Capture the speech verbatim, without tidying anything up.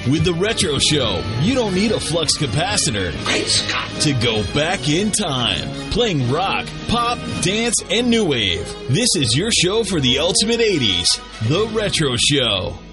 With the Retro Show, you don't need a flux capacitor Great Scott. to go back in time. Playing rock, pop, dance, and new wave. This is your show for the ultimate eighties, The Retro Show.